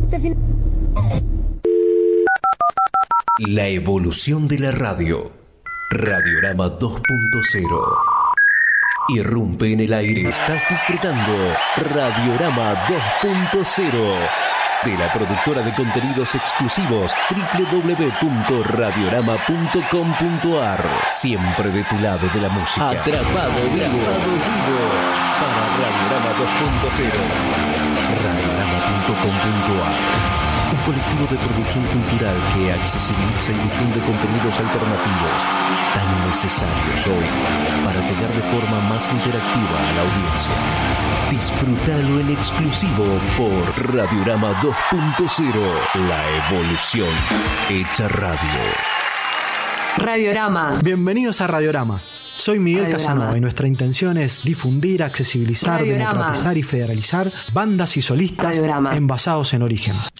La evolución de la radio. Radiorama 2.0. Irrumpe en el aire. Estás disfrutando Radiorama 2.0 de la productora de contenidos exclusivos www.radiorama.com.ar. Siempre de tu lado de la música. Atrapado vivo para Radiorama 2.0. Radiorama.com.ar. Un colectivo de producción cultural que accesibiliza y difunde contenidos alternativos tan necesarios hoy para llegar de forma más interactiva a la audiencia. Disfrútalo en exclusivo por Radiorama 2.0, la evolución hecha radio. Radiorama. Bienvenidos a Radiorama. Soy Miguel Casanova y nuestra intención es difundir, accesibilizar, democratizar y federalizar bandas y solistas envasados en origen.